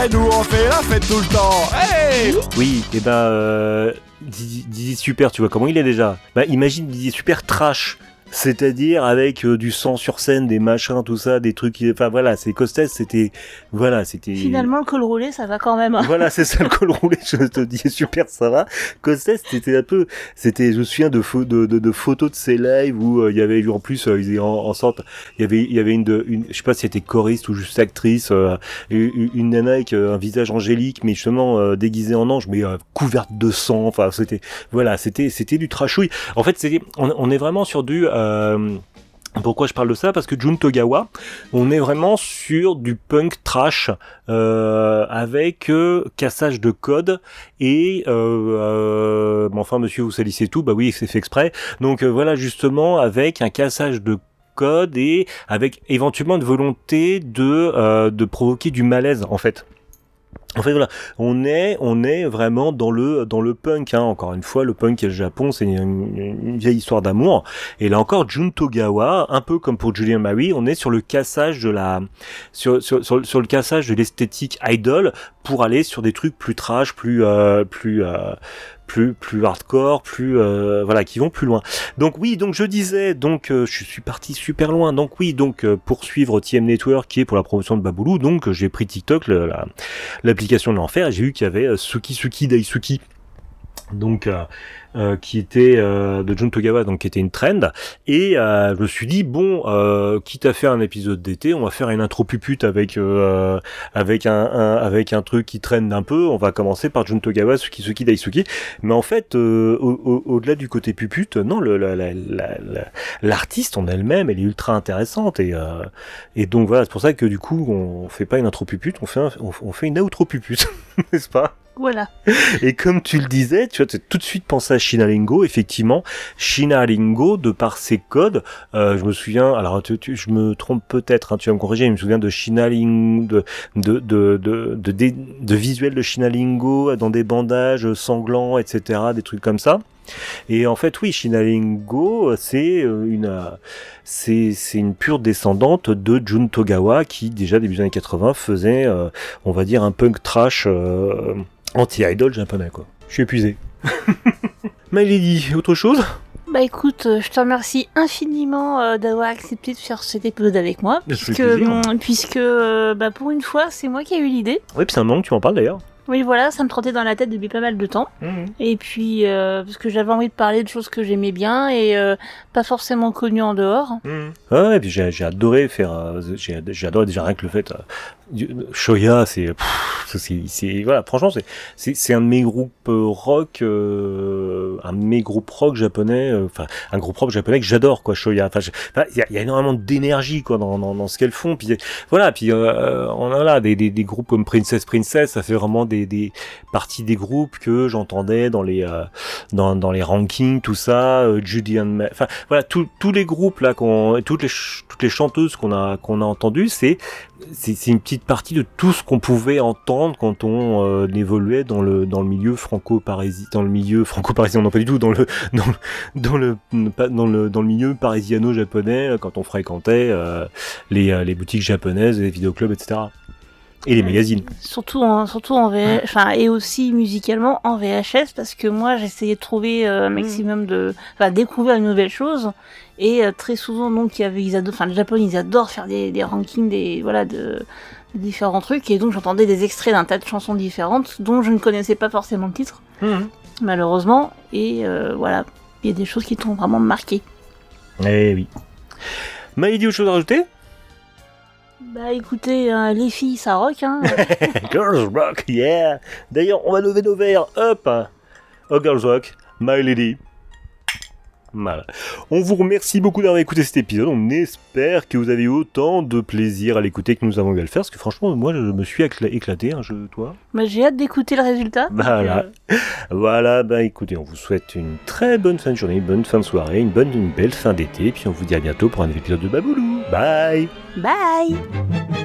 Nous on fait la fête tout le temps. Hey. Oui, et Dizzy Super, tu vois comment il est déjà. Imagine Dizzy Super trash. C'est-à-dire avec du sang sur scène, des machins, tout ça, des trucs... Enfin voilà, c'est Costes, c'était... Finalement, le col roulé, ça va quand même. Voilà, c'est ça, le col roulé, je te dis, super, ça va. Costes, c'était un peu... je me souviens de photos de ses lives où il y avait, en plus, ils étaient en sorte... Il y avait une je sais pas si c'était choriste ou juste actrice, une nana avec un visage angélique, mais justement déguisée en ange, mais couverte de sang, enfin, c'était du trashouille. En fait, on est vraiment sur du... Pourquoi je parle de ça ? Parce que Jun Togawa, on est vraiment sur du punk trash avec cassage de code et enfin monsieur vous salissez tout, bah oui c'est fait exprès. Donc voilà justement avec un cassage de code et avec éventuellement une volonté de provoquer du malaise en fait. En fait voilà, on est vraiment dans le punk, hein. Encore une fois, le punk et le Japon, c'est une vieille histoire d'amour. Et là encore, Jun Togawa, un peu comme pour Julian Marie, on est sur le cassage de sur le cassage de l'esthétique idol pour aller sur des trucs plus trash, plus hardcore, qui vont plus loin. Donc oui, donc je disais, je suis parti super loin. Donc oui, poursuivre TM Network qui est pour la promotion de Baboulou. Donc j'ai pris TikTok, l'application de l'enfer, et j'ai vu qu'il y avait Suki Daisuki. Donc qui était de Jun Togawa, donc qui était une trend, et je me suis dit quitte à faire un épisode d'été, on va faire une intro pupute avec un truc qui traîne un peu. On va commencer par Jun Togawa, Suki Daisuki, mais en fait au-delà du côté pupute, non, l'artiste en elle-même, elle est ultra intéressante, et donc voilà, c'est pour ça que du coup on fait pas une intro pupute, on fait une outro pupute, n'est-ce pas? Voilà. Et comme tu le disais, tu as tout de suite pensé à Shinalingo. Effectivement, Shinalingo, de par ses codes, je me souviens, alors je me trompe peut-être, hein, tu vas me corriger, mais je me souviens de Shinalingo, de visuels de Shinalingo dans des bandages sanglants, etc., des trucs comme ça. Et en fait, oui, Shinalingo, c'est une pure descendante de Jun Togawa qui, déjà début des années 80, faisait, on va dire, un punk trash anti-idol japonais, quoi. Je suis épuisé. Milady, autre chose ? Bah écoute, je te remercie infiniment d'avoir accepté de faire cet épisode avec moi, puisque pour une fois, c'est moi qui ai eu l'idée. Oui, puis c'est un moment que tu m'en parles d'ailleurs. Oui, voilà, ça me trottait dans la tête depuis pas mal de temps. Et puis, parce que j'avais envie de parler de choses que j'aimais bien et pas forcément connues en dehors. Ouais, et puis j'ai adoré faire... j'ai adoré déjà rien que le fait... Shoya, voilà, franchement, c'est un de mes groupes rock, japonais, un groupe rock japonais que j'adore, quoi, Shoya. Il y a énormément d'énergie, quoi, dans ce qu'elles font. Puis voilà, on a là des groupes comme Princess, ça fait vraiment des parties des groupes que j'entendais dans les rankings, tout ça, Judy and May, enfin voilà, tous les groupes là, toutes les chanteuses qu'on a entendues, c'est une petite partie de tout ce qu'on pouvait entendre quand on évoluait dans le milieu franco-parisien, non pas du tout, dans le milieu parisiano-japonais, quand on fréquentait les boutiques japonaises, les vidéoclubs, etc. Et les magazines. Surtout en VHS, et aussi musicalement en VHS, parce que moi j'essayais de trouver un maximum découvrir une nouvelle chose, et très souvent donc le Japon ils adorent faire des rankings de différents trucs, et donc j'entendais des extraits d'un tas de chansons différentes dont je ne connaissais pas forcément le titre, malheureusement, et voilà, il y a des choses qui t'ont vraiment marqué. Eh oui. Maïdi, autre chose à rajouter ? Bah écoutez, les filles ça rock, hein. Girls rock, yeah. D'ailleurs, on va lever nos verres, hop, au Girls rock, my lady. Voilà. On vous remercie beaucoup d'avoir écouté cet épisode. On espère que vous avez eu autant de plaisir à l'écouter que nous avons eu à le faire. Parce que franchement, moi, je me suis éclaté. Toi ? Bah, j'ai hâte d'écouter le résultat. Voilà. Voilà. Écoutez, on vous souhaite une très bonne fin de journée, une bonne fin de soirée, une belle fin d'été. Puis on vous dit à bientôt pour un épisode de Baboulou. Bye. Bye.